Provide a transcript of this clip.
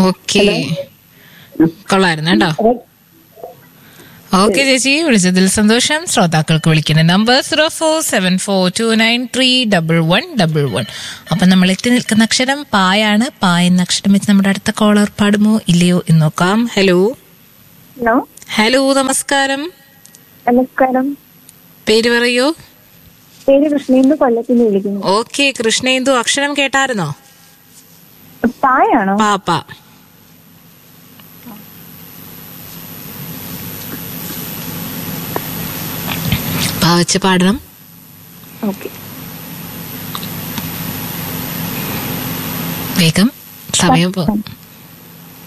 Okay, കൊള്ളായിരുന്നു കേട്ടോ. Okay ചേച്ചി, വിളിച്ചതിൽ സന്തോഷം. ശ്രോതാക്കൾക്ക് വിളിക്കുന്ന നമ്പർ 0474293111. അപ്പൊ നമ്മൾ എത്തി നിൽക്കുന്ന അക്ഷരം പായാണ്. എന്ന അക്ഷരം വെച്ച് നമ്മുടെ അടുത്ത കോളർ പാടുമോ ഇല്ലയോ എന്ന് നോക്കാം. ഹലോ ഹലോ, നമസ്കാരം. നമസ്കാരം. പേര് പറയൂ. പേര് കൃഷ്ണേന്ദു, കൊല്ലത്തിന് വിളിക്കുന്നു. ഓക്കെ കൃഷ്ണേന്ദു, അക്ഷരം കേട്ടായിരുന്നോ? പായാണോ? പാപ്പ. വെച്ച് പാടണം. വേഗം, സമയം